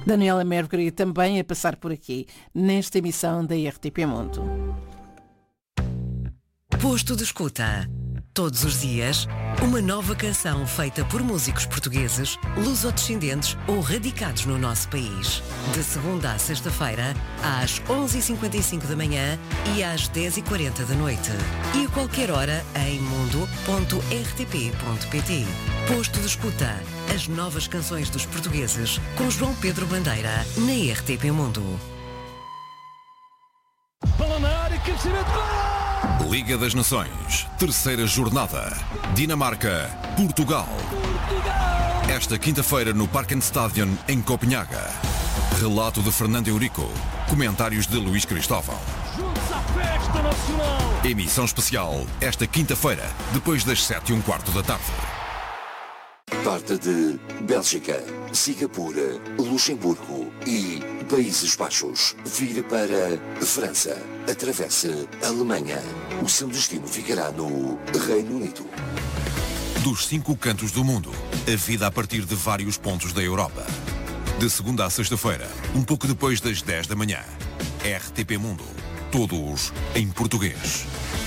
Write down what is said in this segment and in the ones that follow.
Daniela Mercury também a passar por aqui, nesta emissão da RTP Mundo. Posto de escuta. Todos os dias, uma nova canção feita por músicos portugueses, lusodescendentes ou radicados no nosso país. De segunda à sexta-feira, às 11h55 da manhã e às 10h40 da noite. E a qualquer hora em mundo.rtp.pt. Posto de escuta. As novas canções dos portugueses com João Pedro Bandeira na RTP Mundo. Bola na área, cabeceamento, gol! Liga das Nações, terceira jornada. Dinamarca, Portugal. Esta quinta-feira no Parkenstadion, em Copenhaga. Relato de Fernando Eurico. Comentários de Luís Cristóvão. Juntos à festa nacional. Emissão especial, esta quinta-feira, depois das 7h15 da tarde. Parte de Bélgica, Singapura, Luxemburgo e Países Baixos. Vira para França. Atravessa a Alemanha. O seu destino ficará no Reino Unido. Dos 5 cantos do mundo, a vida a partir de vários pontos da Europa. De segunda à sexta-feira, um pouco depois das 10 da manhã. RTP Mundo. Todos em português.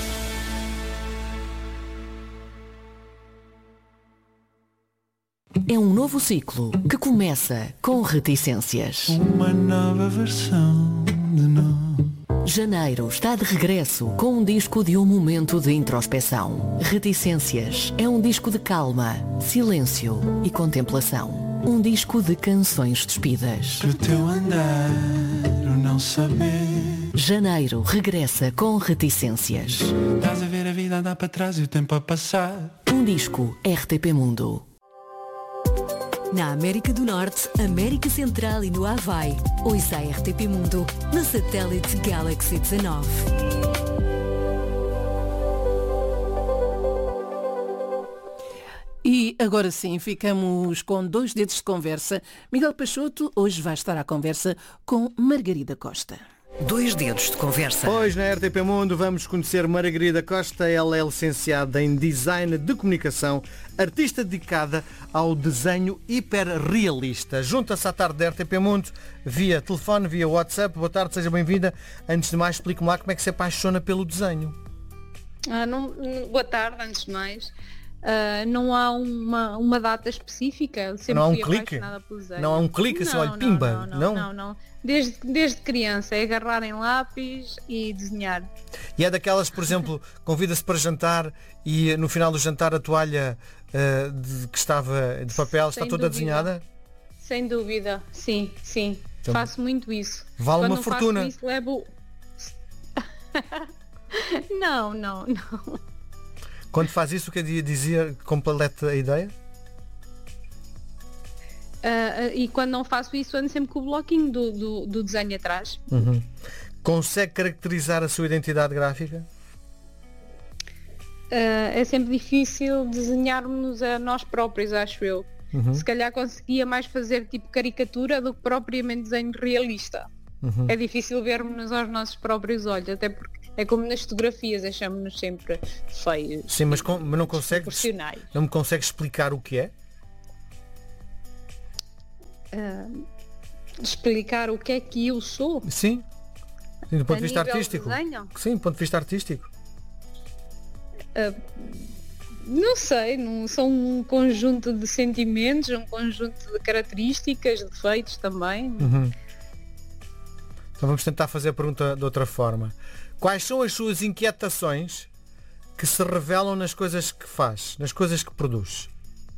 É um novo ciclo que começa com reticências. Uma nova versão de nós. Janeiro está de regresso com um disco de um momento de introspeção. Reticências é um disco de calma, silêncio e contemplação. Um disco de canções despidas. Que o teu andar, o não saber. Janeiro regressa com reticências. Estás a ver a vida andar para trás e o tempo a passar. Um disco RTP Mundo. Na América do Norte, América Central e no Havaí. Ouça a RTP Mundo no satélite Galaxy 19. E agora sim, ficamos com 2 dedos de conversa. Miguel Peixoto hoje vai estar à conversa com Margarida Costa. 2 dedos de conversa. Hoje na RTP Mundo vamos conhecer Margarida Costa. Ela é licenciada em Design de Comunicação, artista dedicada ao desenho hiperrealista. Junta-se à tarde da RTP Mundo via telefone, via WhatsApp. Boa tarde, seja bem-vinda. Antes de mais, explique-me lá como é que se apaixona pelo desenho. Boa tarde, antes de mais. Não há uma data específica. Sempre não há um fui clique? apaixonada pelo desenho. Não há um clique assim, olha, pimba? Não. Desde criança é agarrar em lápis e desenhar. E é daquelas, por exemplo, convida-se para jantar e no final do jantar a toalha que estava de papel está toda desenhada? Sem dúvida, sim. Então, faço muito isso. Vale Quando uma fortuna. Faço isso, levo... Não. Quando faz isso, o que dizer completa a ideia? E quando não faço isso, ando sempre com o bloquinho do desenho atrás. Uhum. Consegue caracterizar a sua identidade gráfica? É sempre difícil desenharmos a nós próprios, acho eu. Uhum. Se calhar conseguia mais fazer tipo caricatura do que propriamente desenho realista. Uhum. É difícil vermos aos nossos próprios olhos, até porque é como nas fotografias, achamos-nos sempre feios. Sim, mas não consegue, proporcionais. Não me consegue explicar o que é? Explicar o que é que eu sou? Sim, do ponto de vista artístico. Sim, do ponto de vista artístico. Não sei, são um conjunto de sentimentos, um conjunto de características, de defeitos também. Uhum. Então vamos tentar fazer a pergunta de outra forma. Quais são as suas inquietações que se revelam nas coisas que faz, nas coisas que produz?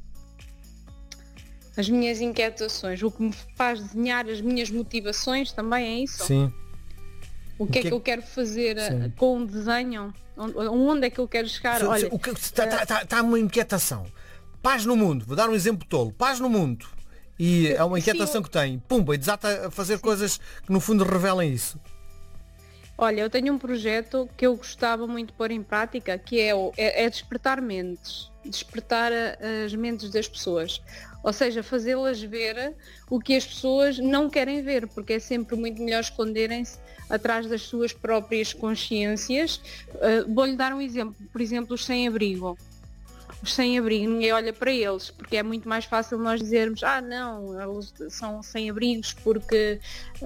As minhas inquietações, o que me faz desenhar as minhas motivações também é isso? Sim. O que é que eu quero fazer com o desenho? Onde é que eu quero chegar? Olha, está uma inquietação. Paz no mundo, vou dar um exemplo tolo. Paz no mundo. E é uma inquietação que tem. Pumba, e desata a fazer coisas que no fundo revelam isso. Olha, eu tenho um projeto que eu gostava muito de pôr em prática, que é despertar mentes. Despertar as mentes das pessoas. Ou seja, fazê-las ver o que as pessoas não querem ver, porque é sempre muito melhor esconderem-se atrás das suas próprias consciências. Vou-lhe dar um exemplo, por exemplo, os sem-abrigo. os sem-abrigo, ninguém olha para eles, porque é muito mais fácil nós dizermos, não, eles são sem-abrigos porque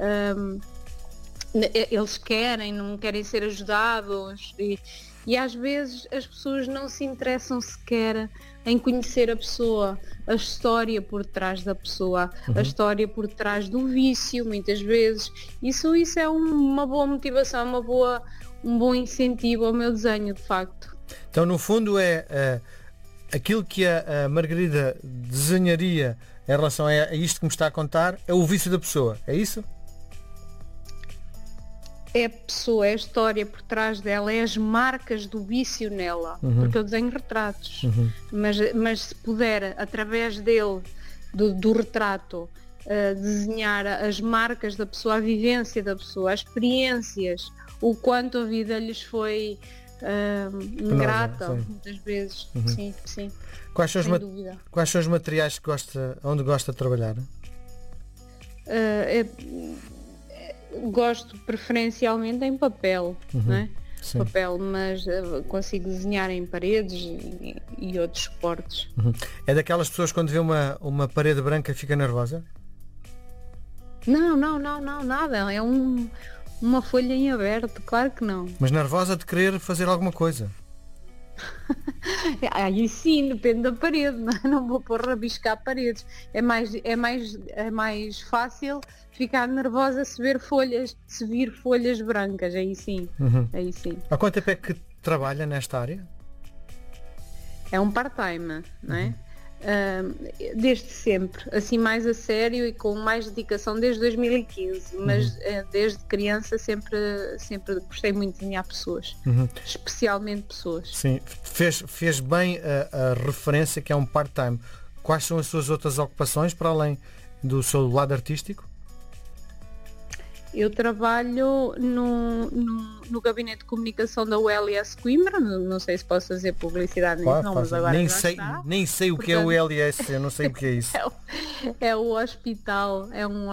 eles não querem ser ajudados e às vezes as pessoas não se interessam sequer em conhecer a pessoa, a história por trás da pessoa, a história por trás do vício, muitas vezes. Isso é uma boa motivação, um bom incentivo ao meu desenho, de facto. Então, no fundo, é aquilo que a Margarida desenharia em relação a isto que me está a contar, é o vício da pessoa, é isso? É a pessoa, é a história por trás dela, é as marcas do vício nela, porque eu desenho retratos, mas se puder, através dele, do retrato, desenhar as marcas da pessoa, a vivência da pessoa, as experiências, o quanto a vida lhes foi ingrata, muitas vezes, sim. Quais são os materiais onde gosta de trabalhar? Gosto preferencialmente em papel, não é? Papel, mas consigo desenhar em paredes e outros suportes. É daquelas pessoas que quando vê uma parede branca fica nervosa? Não, nada. É uma folha em aberto, claro que não. Mas nervosa de querer fazer alguma coisa? Aí sim, depende da parede, não vou pôr rabiscar paredes. É mais fácil ficar nervosa se vir folhas brancas, aí sim. Há quanto tempo é que trabalha nesta área? É um part-time, não é? Desde sempre, assim mais a sério e com mais dedicação desde 2015, mas desde criança sempre gostei muito de desenhar pessoas, especialmente pessoas. Sim, fez bem a referência que é um part-time. Quais são as suas outras ocupações para além do seu lado artístico? Eu trabalho no gabinete de comunicação da ULS Coimbra, não sei se posso fazer publicidade nisso, não, mas agora nem sei o que é o ULS, eu não sei o que é isso. É um hospital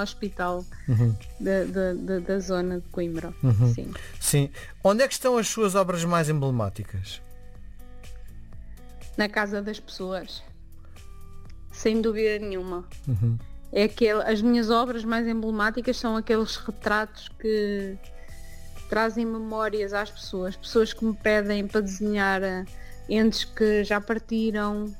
da zona de Coimbra. Sim. Onde é que estão as suas obras mais emblemáticas? Na casa das pessoas, sem dúvida nenhuma. As minhas obras mais emblemáticas são aqueles retratos que trazem memórias às pessoas que me pedem para desenhar entes que já partiram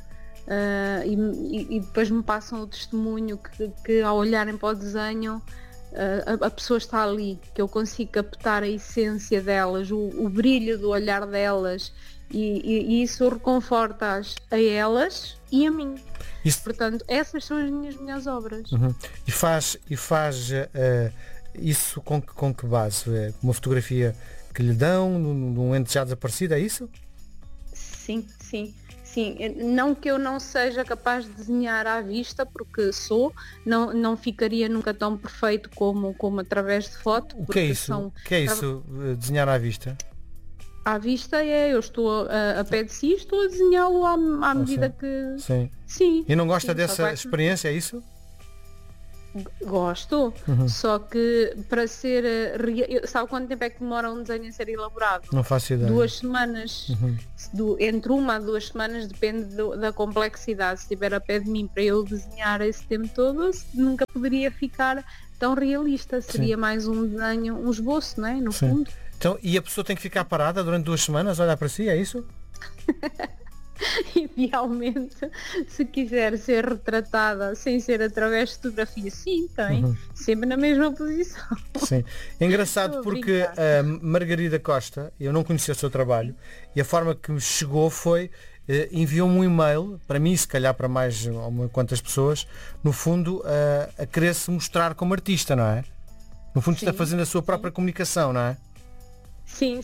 e depois me passam o testemunho que ao olharem para o desenho a pessoa está ali, que eu consigo captar a essência delas, o brilho do olhar delas e isso reconforta-as a elas e a mim. Portanto, essas são as minhas melhores obras. E faz isso com que base? Uma fotografia que lhe dão num ente já desaparecido, é isso? Sim. Não que eu não seja capaz de desenhar à vista, porque não ficaria nunca tão perfeito como através de foto. O que é isso? Desenhar à vista? À vista eu estou a pé de si, estou a desenhá-lo à medida que... Sim. E não gosta dessa experiência, é isso? Gosto, só que para ser... Sabe quanto tempo é que demora um desenho a ser elaborado? Não faço ideia. 2 semanas. Entre 1 a 2 semanas, depende da complexidade. Se estiver a pé de mim para eu desenhar esse tempo todo, nunca poderia ficar tão realista. Seria mais um desenho, um esboço, não é? No fundo. Então, e a pessoa tem que ficar parada durante 2 semanas a olhar para si, é isso? Idealmente, se quiser ser retratada sem ser através de fotografia, sim, tem. Sempre na mesma posição. Sim. É engraçado porque a Margarida Costa, eu não conhecia o seu trabalho, e a forma que me chegou foi, enviou-me um e-mail, para mim, se calhar para mais quantas pessoas, no fundo, a querer se mostrar como artista, não é? No fundo está fazendo a sua própria comunicação, não é? Sim.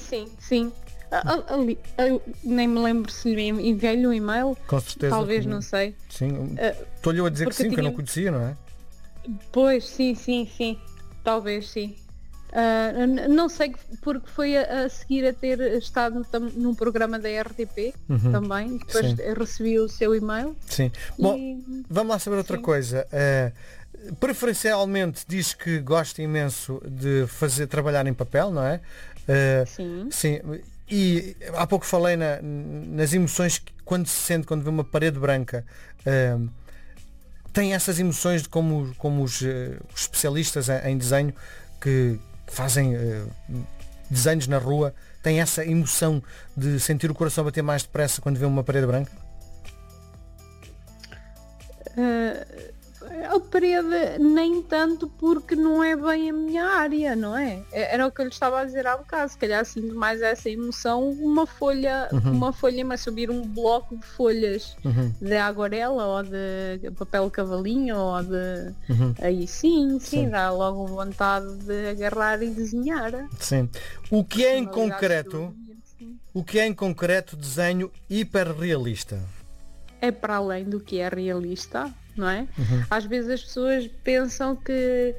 Nem me lembro se lhe enviei-lhe um e-mail. Com certeza. Talvez, não sei. Sim. Estou-lhe a dizer que sim, que eu não conhecia, não é? Pois, sim. Talvez, sim. Não sei, porque foi a seguir a ter estado num programa da RTP também. Depois recebi o seu e-mail. Sim. Bom, vamos lá saber outra coisa. Preferencialmente diz que gosta imenso de trabalhar em papel, não é? Sim. E há pouco falei nas emoções que quando se sente, quando vê uma parede branca, tem essas emoções de como os especialistas em desenho que fazem desenhos na rua, têm essa emoção de sentir o coração bater mais depressa quando vê uma parede branca? A parede nem tanto, porque não é bem a minha área, não é? Era o que eu lhe estava a dizer há bocado, se calhar sinto mais essa emoção uma folha, mas subir um bloco de folhas de aguarela ou de papel cavalinho ou de... Aí sim, dá logo vontade de agarrar e desenhar. Sim. O que é em concreto desenho hiperrealista? É para além do que é realista, não é? Às vezes as pessoas pensam que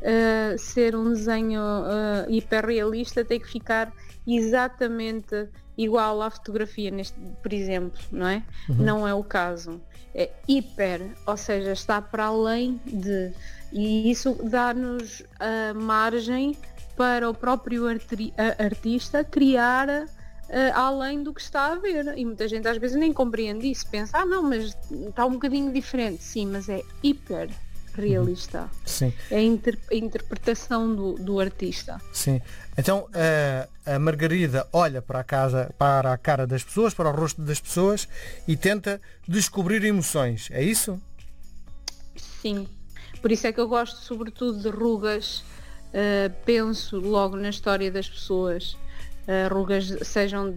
ser um desenho hiperrealista tem que ficar exatamente igual à fotografia, por exemplo, não é? Não é o caso. É hiper, ou seja, está para além de... E isso dá-nos a margem para o próprio artista criar além do que está a ver, e muita gente às vezes nem compreende isso, pensa, não, mas está um bocadinho diferente, sim, mas é hiper realista. Sim. É a interpretação do artista. Sim. Então a Margarida olha para a cara das pessoas, para o rosto das pessoas e tenta descobrir emoções, é isso? Sim, por isso é que eu gosto sobretudo de rugas, penso logo na história das pessoas. Rugas sejam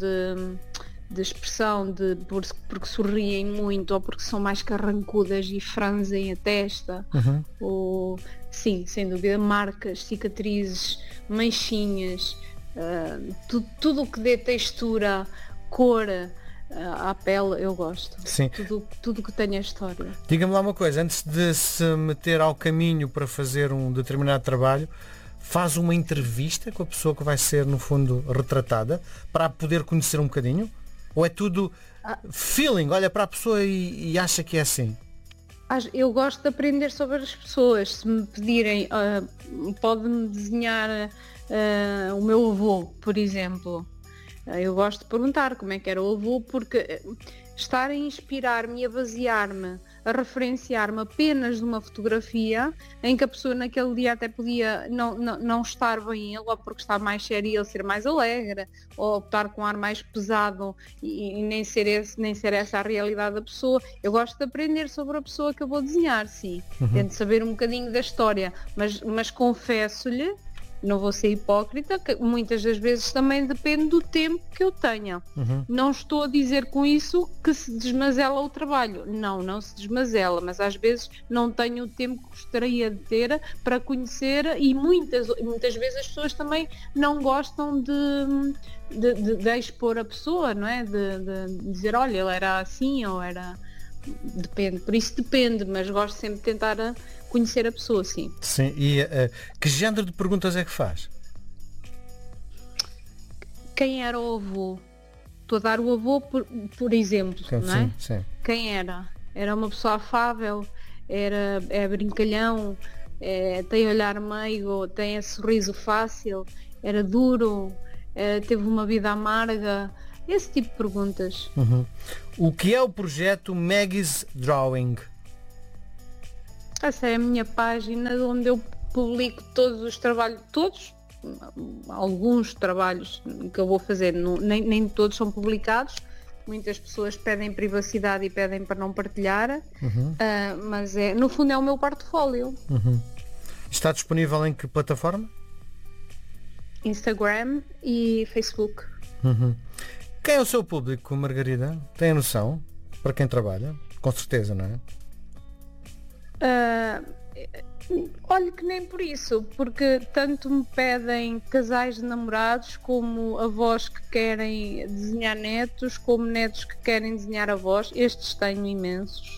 de expressão, porque sorriem muito ou porque são mais carrancudas e franzem a testa, ou sim, sem dúvida, marcas, cicatrizes, manchinhas, tudo o que dê textura, cor à pele, eu gosto. Sim. Tudo que tenha história. Diga-me lá uma coisa, antes de se meter ao caminho para fazer um determinado trabalho, faz uma entrevista com a pessoa que vai ser, no fundo, retratada, para a poder conhecer um bocadinho? Ou é tudo feeling, olha para a pessoa e acha que é assim? Eu gosto de aprender sobre as pessoas. Se me pedirem, pode-me desenhar o meu avô, por exemplo. Eu gosto de perguntar como é que era o avô, porque estar a inspirar-me e a basear-me, a referenciar-me apenas de uma fotografia em que a pessoa naquele dia até podia não estar bem ele, ou porque está mais sério e ele ser mais alegre, ou estar com um ar mais pesado e nem ser essa a realidade da pessoa. Eu gosto de aprender sobre a pessoa que eu vou desenhar, sim. Tento saber um bocadinho da história, mas confesso-lhe, não vou ser hipócrita, que muitas das vezes também depende do tempo que eu tenha. Não estou a dizer com isso que se desmazela o trabalho. Não se desmazela, mas às vezes não tenho o tempo que gostaria de ter para conhecer, e muitas vezes as pessoas também não gostam de expor a pessoa, não é? De dizer, olha, ele era assim ou era... Depende, por isso depende, mas gosto sempre de tentar conhecer a pessoa, sim. Sim, e que género de perguntas é que faz? Quem era o avô? Estou a dar o avô por exemplo, sim, não é? Sim. Quem era? Era uma pessoa afável? É brincalhão? Tem olhar meigo? Tem esse sorriso fácil? Era duro? Teve uma vida amarga? Esse tipo de perguntas. O que é o projeto Maggie's Drawing? Essa é a minha página onde eu publico todos os trabalhos, alguns trabalhos que eu vou fazer, nem todos são publicados. Muitas pessoas pedem privacidade e pedem para não partilhar, mas no fundo é o meu portfólio. Está disponível em que plataforma? Instagram e Facebook. Quem é o seu público, Margarida? Tem a noção? Para quem trabalha? Com certeza, não é? Olha que nem por isso, porque tanto me pedem casais de namorados, como avós que querem desenhar netos, como netos que querem desenhar avós. Estes tenho imensos.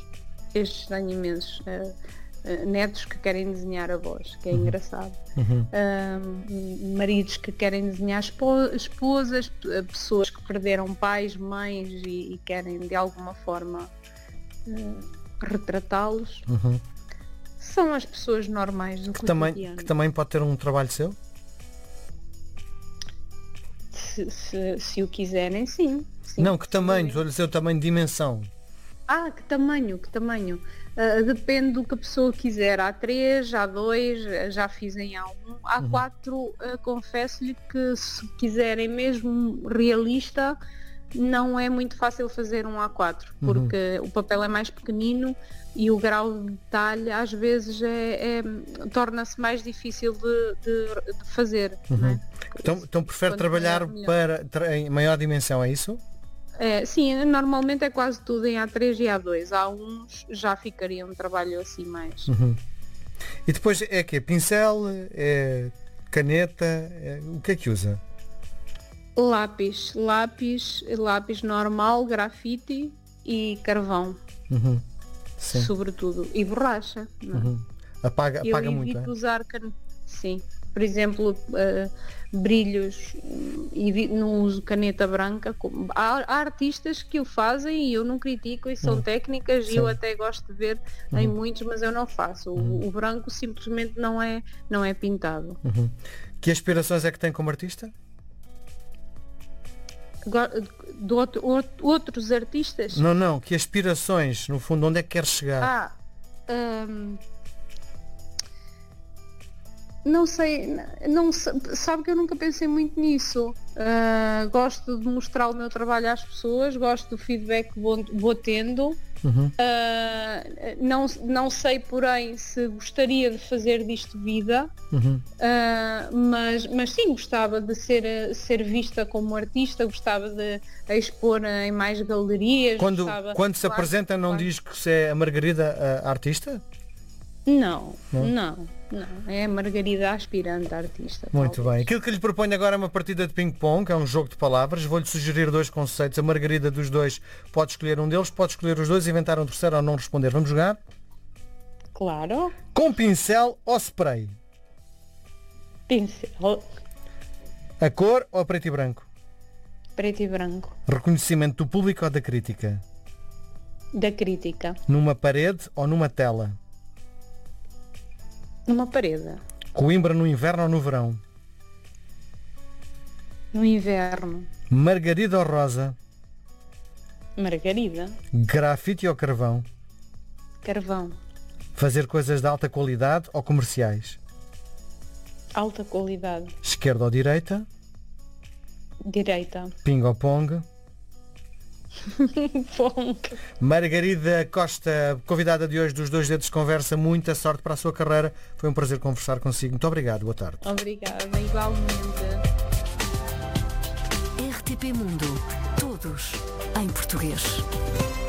Netos que querem desenhar avós, que é engraçado. Maridos que querem desenhar esposas, pessoas que perderam pais, mães e querem de alguma forma retratá-los. São as pessoas normais do cotidiano. Que também pode ter um trabalho seu? se o quiserem, sim. Não, que tamanho? Olha o seu tamanho de dimensão. Que tamanho? Depende do que a pessoa quiser. A3, A2, já fiz em A1. A4, confesso-lhe que se quiserem mesmo realista, não é muito fácil fazer um A4, porque o papel é mais pequenino e o grau de detalhe às vezes torna-se mais difícil de fazer. Não é? Então prefere trabalhar em maior dimensão, é isso? Sim, normalmente é quase tudo em A3 e A2. A1 já ficaria um trabalho assim mais. E depois é que pincel, caneta, o que é que usa? Lápis normal, grafite e carvão. Sim. Sobretudo. E borracha. Não é? Apaga muito. Eu evito usar Sim. Por exemplo, brilhos, não uso caneta branca. Há artistas que o fazem e eu não critico, e são técnicas e eu até gosto de ver em muitos, mas eu não faço. O branco simplesmente não é pintado. Que aspirações é que tem como artista? De outros artistas? Não, que aspirações, no fundo, onde é que quer chegar? Não sei, sabe que eu nunca pensei muito nisso. Gosto de mostrar o meu trabalho às pessoas, gosto do feedback que vou tendo. Não sei, porém, se gostaria de fazer disto vida, mas sim, gostava de ser vista como artista, gostava de expor em mais galerias. Quando se apresenta, não diz que se é a Margarida a artista? Não. É a Margarida aspirante artista. Muito talvez. bem. Aquilo que lhe proponho agora é uma partida de ping-pong, que é um jogo de palavras. Vou-lhe sugerir 2 conceitos. A Margarida dos 2 pode escolher um deles, pode escolher os 2, inventar um terceiro ou não responder. Vamos jogar? Claro. Com pincel ou spray? Pincel. A cor ou a preto e branco? Preto e branco. Reconhecimento do público ou da crítica? Da crítica. Numa parede ou numa tela? Numa parede. Coimbra no inverno ou no verão? No inverno. Margarida ou rosa? Margarida. Grafite ou carvão? Carvão. Fazer coisas de alta qualidade ou comerciais? Alta qualidade. Esquerda ou direita? Direita. Ping ou pong? Pong. Margarida Costa, convidada de hoje dos 2 Dedos de Conversa, muita sorte para a sua carreira. Foi um prazer conversar consigo. Muito obrigado. Boa tarde. Obrigada, igualmente. RTP Mundo. Todos em português.